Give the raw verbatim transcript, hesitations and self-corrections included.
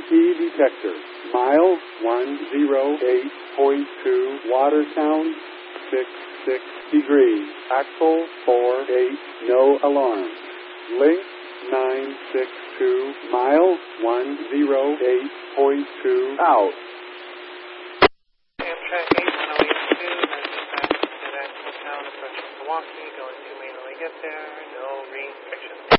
key detector. Mile one oh eight point two, water sound six six degrees. Axle four eight, no alarm. Link nine six two, mile one oh eight point two, out. Amtrak eight one oh eight two, Medicine Pass at Axel Town, approaching Milwaukee, going to manually get there, no restrictions.